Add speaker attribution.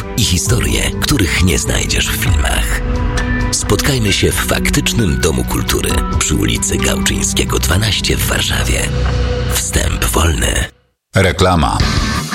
Speaker 1: i historie, których nie znajdziesz w filmach. Spotkajmy się w faktycznym Domu Kultury przy ulicy Gałczyńskiego 12 w Warszawie. Wstęp wolny.
Speaker 2: Reklama.